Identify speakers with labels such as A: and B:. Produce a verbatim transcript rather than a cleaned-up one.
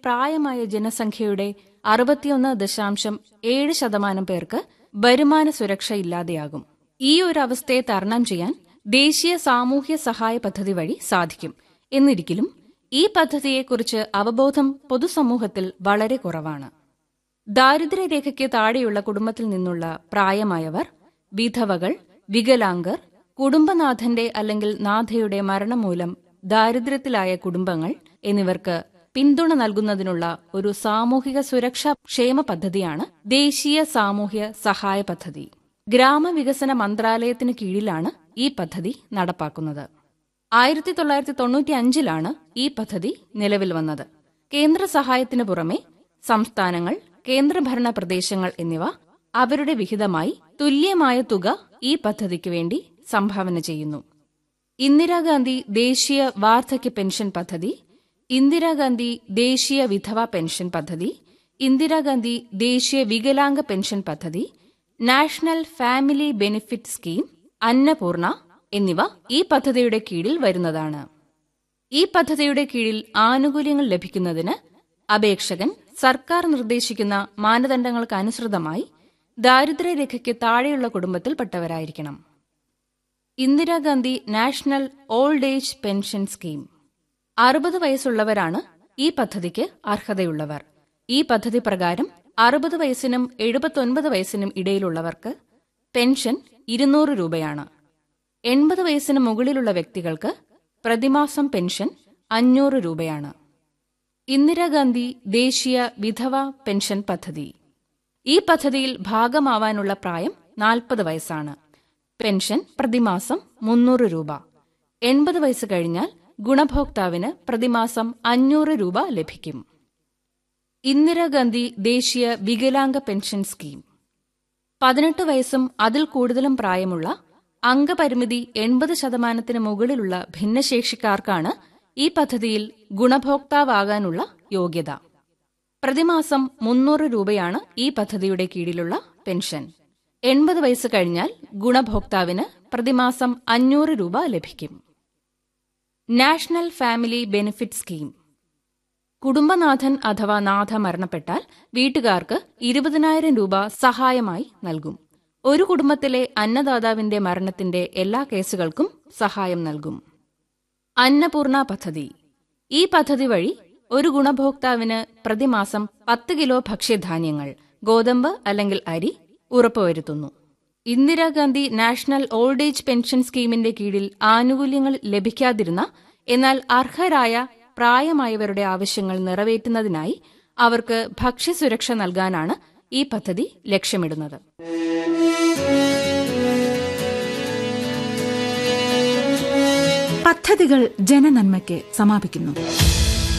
A: പ്രായമായ ജനസംഖ്യയുടെ അറുപത്തിയൊന്ന് ദശാംശം ഏഴ് ശതമാനം പേർക്ക് വരുമാന സുരക്ഷ ഇല്ലാതെയാകും. ഈ ഒരു അവസ്ഥയെ തരണം ചെയ്യാൻ ദേശീയ സാമൂഹ്യ സഹായ പദ്ധതി വഴി സാധിക്കും. എന്നിരിക്കലും ഈ പദ്ധതിയെക്കുറിച്ച് അവബോധം പൊതുസമൂഹത്തിൽ വളരെ കുറവാണ്. ദാരിദ്ര്യരേഖയ്ക്ക് താഴെയുള്ള കുടുംബത്തിൽ നിന്നുള്ള പ്രായമായവർ, വിധവകൾ, വികലാംഗർ, കുടുംബനാഥന്റെ അല്ലെങ്കിൽ നാഥയുടെ മരണം മൂലം ദാരിദ്ര്യത്തിലായ കുടുംബങ്ങൾ എന്നിവർക്ക് പിന്തുണ നൽകുന്നതിനുള്ള ഒരു സാമൂഹിക സുരക്ഷാ ക്ഷേമ പദ്ധതിയാണ് ദേശീയ സാമൂഹ്യ സഹായ പദ്ധതി. ഗ്രാമവികസന മന്ത്രാലയത്തിന് കീഴിലാണ് ഈ പദ്ധതി നടപ്പാക്കുന്നത്. ആയിരത്തി തൊള്ളായിരത്തി തൊണ്ണൂറ്റി അഞ്ചിലാണ് ഈ പദ്ധതി നിലവിൽ വന്നത്. കേന്ദ്ര സഹായത്തിനു പുറമെ സംസ്ഥാനങ്ങൾ, കേന്ദ്രഭരണ പ്രദേശങ്ങൾ എന്നിവ അവരുടെ വിഹിതമായി തുല്യമായ തുക ഈ പദ്ധതിക്ക് വേണ്ടി സംഭാവന ചെയ്യുന്നു. ഇന്ദിരാഗാന്ധി ദേശീയ വാർദ്ധക്യ പെൻഷൻ പദ്ധതി, ഇന്ദിരാഗാന്ധി ദേശീയ വിധവ പെൻഷൻ പദ്ധതി, ഇന്ദിരാഗാന്ധി ദേശീയ വികലാംഗ പെൻഷൻ പദ്ധതി, national family benefit scheme, Annapurna എന്നിവ ഈ പദ്ധതിയുടെ കീഴിൽ വരുന്നതാണ്. ഈ പദ്ധതിയുടെ കീഴിൽ ആനുകൂല്യങ്ങൾ ലഭിക്കുന്നതിന് അപേക്ഷകൻ സർക്കാർ നിർദ്ദേശിക്കുന്ന മാനദണ്ഡങ്ങൾക്കനുസൃതമായി ദാരിദ്ര്യരേഖയ്ക്ക് താഴെയുള്ള കുടുംബത്തിൽപ്പെട്ടവരായിരിക്കണം. Indira Gandhi national old age pension scheme. അറുപത് വയസ്സുള്ളവരാണ് ഈ പദ്ധതിക്ക് അർഹതയുള്ളവർ. ഈ പദ്ധതി പ്രകാരം അറുപത് വയസ്സിനും എഴുപത്തൊൻപത് വയസ്സിനും ഇടയിലുള്ളവർക്ക് പെൻഷൻ ഇരുന്നൂറ് രൂപയാണ്. എൺപത് വയസ്സിന് മുകളിലുള്ള വ്യക്തികൾക്ക് പ്രതിമാസം പെൻഷൻ അഞ്ഞൂറ് രൂപയാണ്. ഇന്ദിരാഗാന്ധി ദേശീയ വിധവ പെൻഷൻ പദ്ധതി. ഈ പദ്ധതിയിൽ ഭാഗമാവാനുള്ള പ്രായം നാൽപ്പത് വയസ്സാണ്. പെൻഷൻ പ്രതിമാസം മുന്നൂറ് രൂപ. എൺപത് വയസ്സ് കഴിഞ്ഞാൽ ഗുണഭോക്താവിന് പ്രതിമാസം അഞ്ഞൂറ് രൂപ ലഭിക്കും. ഇന്ദിരാഗാന്ധി ദേശീയ വികലാംഗ പെൻഷൻ സ്കീം. പതിനെട്ട് വയസ്സും അതിൽ കൂടുതലും പ്രായമുള്ള, അംഗപരിമിതി എൺപത് ശതമാനത്തിന് മുകളിലുള്ള ഭിന്നശേഷിക്കാർക്കാണ് ഈ പദ്ധതിയിൽ ഗുണഭോക്താവാകാനുള്ള യോഗ്യത. പ്രതിമാസം മുന്നൂറ് രൂപയാണ് ഈ പദ്ധതിയുടെ കീഴിലുള്ള പെൻഷൻ. എൺപത് വയസ്സ് കഴിഞ്ഞാൽ ഗുണഭോക്താവിന് പ്രതിമാസം അഞ്ഞൂറ് രൂപ ലഭിക്കും. National family benefit scheme. കുടുംബനാഥൻ അഥവാ നാഥ മരണപ്പെട്ടാൽ വീട്ടുകാർക്ക് ഇരുപതിനായിരം രൂപ സഹായമായി നൽകും. ഒരു കുടുംബത്തിലെ അന്നദാതാവിന്റെ മരണത്തിന്റെ എല്ലാ കേസുകൾക്കും സഹായം നൽകും. അന്നപൂർണ പദ്ധതി. ഈ പദ്ധതി വഴി ഒരു ഗുണഭോക്താവിന് പ്രതിമാസം പത്ത് കിലോ ഭക്ഷ്യധാന്യങ്ങൾ, ഗോതമ്പ് അല്ലെങ്കിൽ അരി ഉറപ്പുവരുത്തുന്നു. Indira Gandhi national old age pension സ്കീമിന്റെ കീഴിൽ ആനുകൂല്യങ്ങൾ ലഭിക്കാതിരുന്ന എന്നാൽ അർഹരായ പ്രായമായവരുടെ ആവശ്യങ്ങൾ നിറവേറ്റുന്നതിനായി അവർക്ക് ഭക്ഷ്യസുരക്ഷ നൽകാനാണ് ഈ പദ്ധതി ലക്ഷ്യമിടുന്നത്.
B: പദ്ധതികൾ ജനനന്മയ്ക്ക് സമാപിക്കുന്നു.